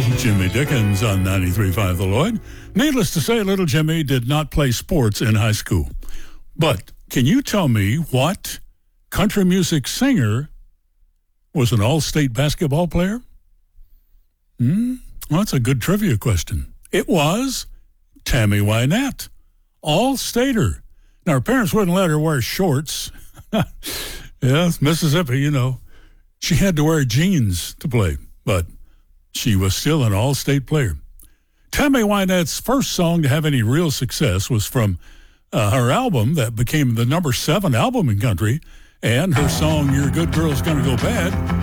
Jimmy Dickens on 93.5 The Lloyd. Needless to say, little Jimmy did not play sports in high school. But can you tell me what country music singer was an all-state basketball player? Well, that's a good trivia question. It was Tammy Wynette, all-stater. Now, her parents wouldn't let her wear shorts. Yes, Mississippi, you know. She had to wear jeans to play, but she was still an all-state player. Tammy Wynette's first song to have any real success was from her album that became the number 7 album in country, and her song, Your Good Girl's Gonna Go Bad,